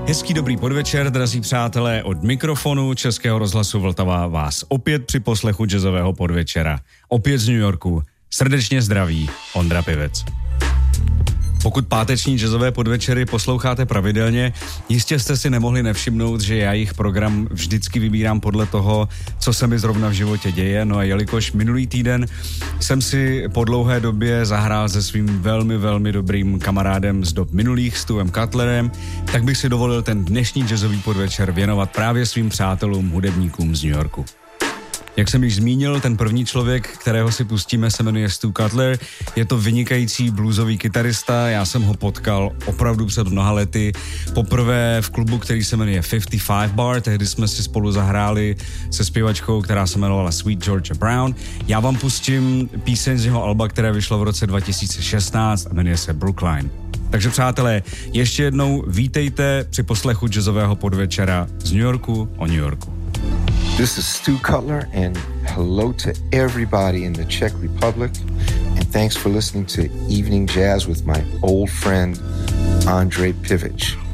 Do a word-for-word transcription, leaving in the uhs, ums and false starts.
Hezký dobrý podvečer, drazí přátelé, od mikrofonu Českého rozhlasu Vltava vás opět při poslechu jazzového podvečera. Opět z New Yorku. Srdečně zdraví Ondra Pivec. Pokud páteční jazzové podvečery posloucháte pravidelně, jistě jste si nemohli nevšimnout, že já jejich program vždycky vybírám podle toho, co se mi zrovna v životě děje. No a jelikož minulý týden jsem si po dlouhé době zahrál se svým velmi, velmi dobrým kamarádem z dob minulých, Stuvem Cutlerem, tak bych si dovolil ten dnešní jazzový podvečer věnovat právě svým přátelům, hudebníkům z New Yorku. Jak jsem již zmínil, ten první člověk, kterého si pustíme, se jmenuje Stu Cutler. Je to vynikající bluesový kytarista, já jsem ho potkal opravdu před mnoha lety. Poprvé v klubu, který se jmenuje padesát pět Bar, tehdy jsme si spolu zahráli se zpěvačkou, která se jmenovala Sweet Georgia Brown. Já vám pustím píseň z jeho alba, které vyšlo v roce dva tisíce šestnáct a jmenuje se Brookline. Takže přátelé, ještě jednou vítejte při poslechu jazzového podvečera z New Yorku o New Yorku. This is Stu Cutler, and hello to everybody in the Czech Republic, and thanks for listening to Evening Jazz with my old friend, Ondrej Pivic.